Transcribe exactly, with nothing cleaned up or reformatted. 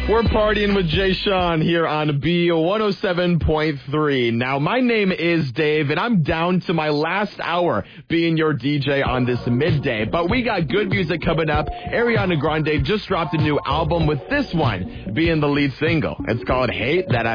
We're partying with Jay Sean here on B one oh seven point three. Now, my name is Dave, and I'm down to my last hour being your D J on this midday. But we got good music coming up. Ariana Grande just dropped a new album with this one being the lead single. It's called Hate That I